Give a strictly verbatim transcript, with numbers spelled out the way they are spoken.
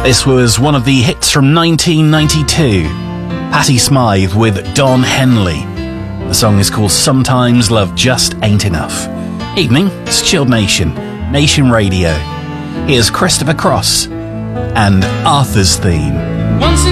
This was one of the hits from nineteen ninety-two. Patti Smythe with Don Henley. The song is called Sometimes Love Just Ain't Enough. Evening, it's Chilled Nation, Nation Radio. Here's Christopher Cross and Arthur's Theme. Once in